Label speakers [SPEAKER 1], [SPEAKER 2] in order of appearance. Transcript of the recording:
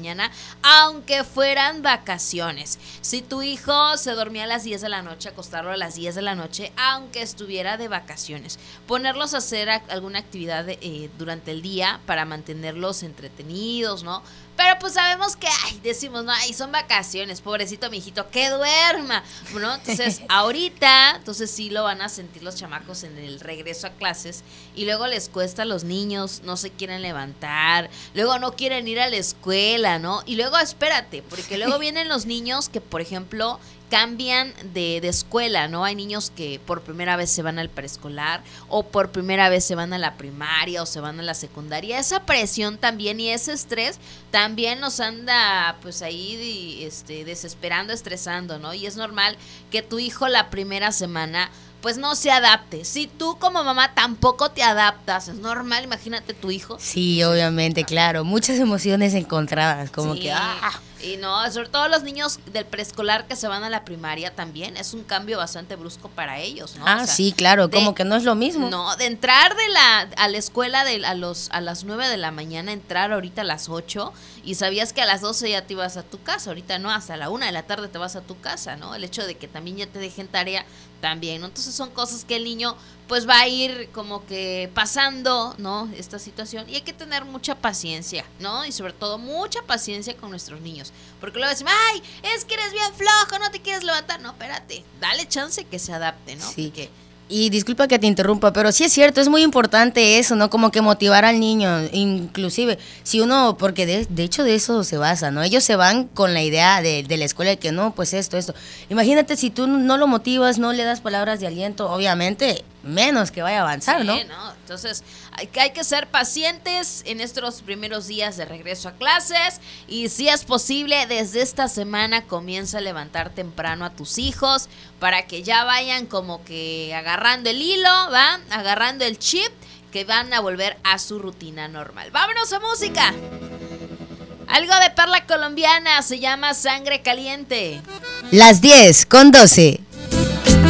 [SPEAKER 1] mañana, aunque fueran vacaciones. Si tu hijo se dormía a las 10 de la noche, acostarlo a las 10 de la noche, aunque estuviera de vacaciones. Ponerlos a hacer alguna actividad durante el día para mantenerlos entretenidos, ¿no? Pero pues sabemos que, decimos, no, son vacaciones, pobrecito mi hijito, que duerma, ¿no? Entonces, ahorita, sí lo van a sentir los chamacos en el regreso a clases y luego les cuesta a los niños, no se quieren levantar, luego no quieren ir a la escuela, ¿no? Y luego, espérate, porque luego vienen los niños que, por ejemplo, cambian de escuela, ¿no? Hay niños que por primera vez se van al preescolar o por primera vez se van a la primaria o se van a la secundaria. Esa presión también y ese estrés también nos anda pues ahí desesperando, estresando, ¿no? Y es normal que tu hijo la primera semana pues no se adapte. Si tú como mamá tampoco te adaptas, es normal, imagínate tu hijo.
[SPEAKER 2] Sí, obviamente, claro, muchas emociones encontradas, como
[SPEAKER 1] sí.
[SPEAKER 2] que
[SPEAKER 1] Y no, sobre todo los niños del preescolar que se van a la primaria también, es un cambio bastante brusco para ellos, ¿no?
[SPEAKER 2] Sí, claro, como que no es lo mismo.
[SPEAKER 1] No, de entrar a la escuela a las 9 de la mañana, entrar ahorita a las 8 y sabías que a las 12 ya te ibas a tu casa, ahorita no, hasta la 1 de la tarde te vas a tu casa, ¿no? El hecho de que también ya te dejen tarea también, ¿no? Entonces son cosas que el niño pues va a ir como que pasando, ¿no? Esta situación y hay que tener mucha paciencia, ¿no? Y sobre todo mucha paciencia con nuestros niños, porque luego decimos, ay, es que eres bien flojo, no te quieres levantar, no, espérate, dale chance que se adapte, ¿no?
[SPEAKER 2] Sí.
[SPEAKER 1] Porque
[SPEAKER 2] y disculpa que te interrumpa, pero sí es cierto, es muy importante eso, ¿no? Como que motivar al niño, inclusive, si uno, porque de hecho de eso se basa, ¿no? Ellos se van con la idea de la escuela de que no, pues esto. Imagínate si tú no lo motivas, no le das palabras de aliento, obviamente, menos que vaya a avanzar, ¿no?
[SPEAKER 1] ¿no? Entonces, hay que ser pacientes en estos primeros días de regreso a clases y si es posible, desde esta semana comienza a levantar temprano a tus hijos para que ya vayan como que agarrando el hilo, ¿va? Agarrando el chip, que van a volver a su rutina normal. ¡Vámonos a música! Algo de perla colombiana, se llama Sangre Caliente.
[SPEAKER 2] Las 10:12.